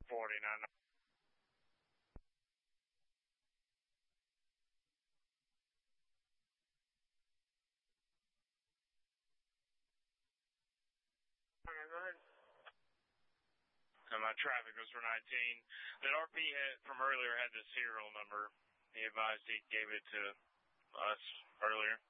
49. Go ahead. My traffic was for 19. That RP from earlier had the serial number. He advised he gave it to us earlier.